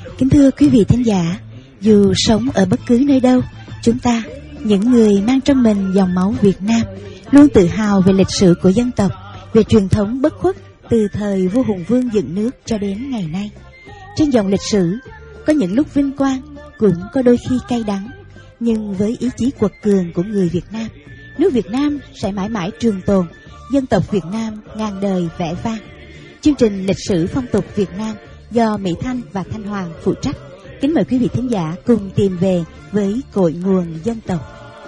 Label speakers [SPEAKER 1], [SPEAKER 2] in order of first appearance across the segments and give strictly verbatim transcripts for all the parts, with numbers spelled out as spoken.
[SPEAKER 1] Kính thưa quý vị thính giả, dù sống ở bất cứ nơi đâu, chúng ta, những người mang trong mình dòng máu Việt Nam, luôn tự hào về lịch sử của dân tộc, về truyền thống bất khuất từ thời vua Hùng Vương dựng nước cho đến ngày nay. Trên dòng lịch sử, có những lúc vinh quang, cũng có đôi khi cay đắng, nhưng với ý chí quật cường của người Việt Nam, nước Việt Nam sẽ mãi mãi trường tồn, dân tộc Việt Nam ngàn đời vẻ vang. Chương trình Lịch sử phong tục Việt Nam do Mỹ Thanh và Thanh Hoàng phụ trách. Kính mời quý vị thính giả cùng tìm về với cội nguồn dân tộc.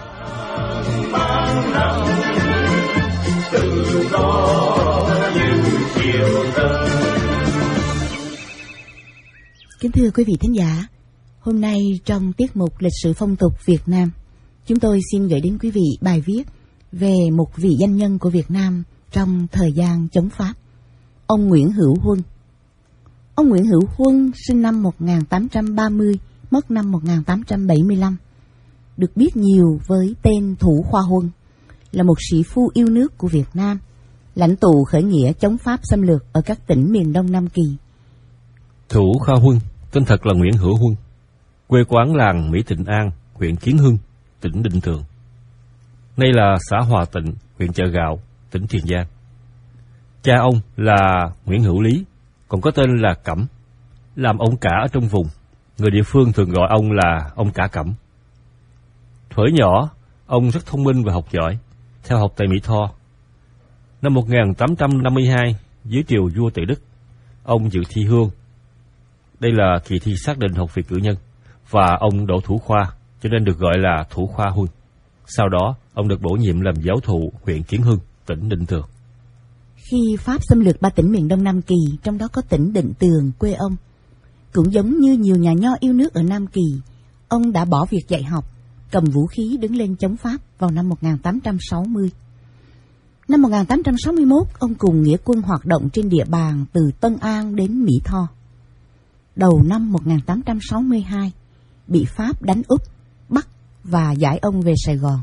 [SPEAKER 1] Kính thưa quý vị thính giả, hôm nay trong tiết mục Lịch sử phong tục Việt Nam, chúng tôi xin gửi đến quý vị bài viết về một vị danh nhân của Việt Nam trong thời gian chống Pháp, ông Nguyễn Hữu Huân. Ông Nguyễn Hữu Huân sinh năm một nghìn tám trăm ba mươi, mất năm một nghìn tám trăm bảy mươi lăm, được biết nhiều với tên Thủ Khoa Huân, là một sĩ phu yêu nước của Việt Nam, lãnh tụ khởi nghĩa chống Pháp xâm lược ở các tỉnh miền Đông Nam Kỳ.
[SPEAKER 2] Thủ Khoa Huân, tên thật là Nguyễn Hữu Huân, quê quán làng Mỹ Tịnh An, huyện Kiến Hưng, tỉnh Định Tường. Nay là xã Hòa Tịnh, huyện Chợ Gạo, tỉnh Tiền Giang. Cha ông là Nguyễn Hữu Lý, còn có tên là Cẩm, làm ông cả ở trong vùng. Người địa phương thường gọi ông là ông cả Cẩm. Thuở nhỏ, ông rất thông minh và học giỏi, theo học tại Mỹ Tho. Năm một nghìn tám trăm năm mươi hai, dưới triều vua Tự Đức, ông dự thi hương. Đây là kỳ thi xác định học vị cử nhân, và ông đỗ thủ khoa, cho nên được gọi là Thủ Khoa Huân. Sau đó, ông được bổ nhiệm làm giáo thụ huyện Kiến Hưng, tỉnh Định Tường.
[SPEAKER 1] Khi Pháp xâm lược ba tỉnh miền Đông Nam Kỳ, trong đó có tỉnh Định Tường, quê ông, cũng giống như nhiều nhà nho yêu nước ở Nam Kỳ, ông đã bỏ việc dạy học, cầm vũ khí đứng lên chống Pháp vào năm một nghìn tám trăm sáu mươi. Năm một nghìn tám trăm sáu mươi mốt, ông cùng nghĩa quân hoạt động trên địa bàn từ Tân An đến Mỹ Tho. Đầu năm một nghìn tám trăm sáu mươi hai, bị Pháp đánh úp, bắt và giải ông về Sài Gòn.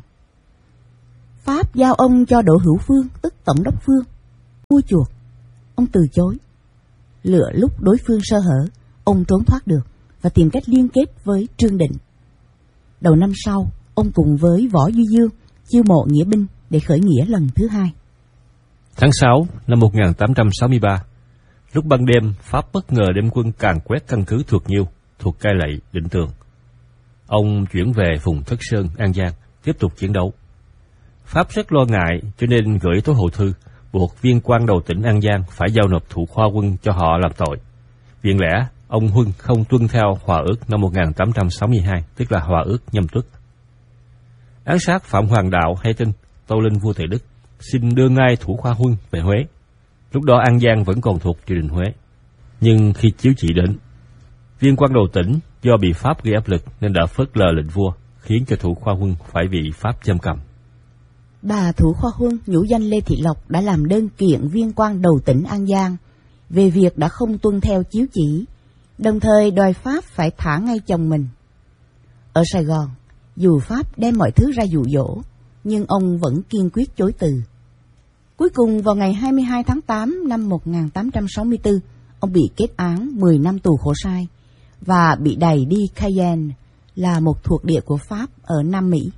[SPEAKER 1] Pháp giao ông cho Đỗ Hữu Phương, tức Tổng đốc Phương, mua chuộc. Ông từ chối. Lựa lúc đối phương sơ hở, ông trốn thoát được và tìm cách liên kết với Trương Định. Đầu năm sau, ông cùng với Võ Duy Dương chiêu mộ nghĩa binh để khởi nghĩa lần thứ hai.
[SPEAKER 2] Tháng sáu năm một nghìn tám trăm sáu mươi ba, lúc ban đêm, Pháp bất ngờ đem quân càn quét căn cứ Thuộc Nhiêu, thuộc Cai Lậy, Định Tường. Ông chuyển về vùng Thất Sơn, An Giang, tiếp tục chiến đấu. Pháp rất lo ngại, cho nên gửi tố hộ thư, buộc viên quan đầu tỉnh An Giang phải giao nộp Thủ Khoa Huân cho họ làm tội. Viện lẽ, ông Huân không tuân theo Hòa ước năm một nghìn tám trăm sáu mươi hai, tức là Hòa ước Nhâm Tuất. Ám sát Phạm Hoàng Đạo hay tin, tâu lên vua Tề Đức, xin đưa ngay Thủ Khoa Huân về Huế. Lúc đó An Giang vẫn còn thuộc triều đình Huế. Nhưng khi chiếu chỉ đến, viên quan đầu tỉnh do bị Pháp gây áp lực nên đã phớt lờ lệnh vua, khiến cho Thủ Khoa Huân phải bị Pháp giam cầm.
[SPEAKER 1] Bà Thủ Khoa Huân, nhũ danh Lê Thị Lộc, đã làm đơn kiện viên quan đầu tỉnh An Giang về việc đã không tuân theo chiếu chỉ, đồng thời đòi Pháp phải thả ngay chồng mình. Ở Sài Gòn, dù Pháp đem mọi thứ ra dụ dỗ, nhưng ông vẫn kiên quyết chối từ. Cuối cùng vào ngày hai mươi hai tháng tám năm một nghìn tám trăm sáu mươi tư, ông bị kết án mười năm tù khổ sai và bị đày đi Cayenne, là một thuộc địa của Pháp ở Nam Mỹ.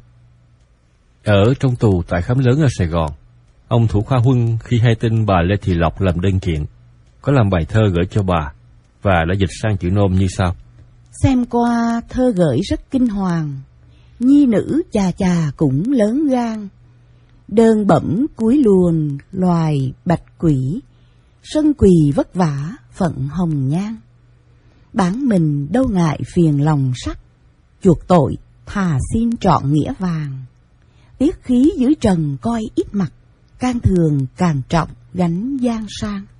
[SPEAKER 2] Ở trong tù tại Khám Lớn ở Sài Gòn, ông Thủ Khoa Huân khi hay tin bà Lê Thị Lộc làm đơn kiện, có làm bài thơ gửi cho bà và đã dịch sang chữ nôm như sau:
[SPEAKER 1] Xem qua thơ gửi rất kinh hoàng, nhi nữ chà chà cũng lớn gan, đơn bẩm cúi luồn loài bạch quỷ, sân quỳ vất vả phận hồng nhan. Bản mình đâu ngại phiền lòng sắc, chuộc tội thà xin trọn nghĩa vàng. Tiết khí dưới trần coi ít mặt, can thường càng trọng gánh gian sang.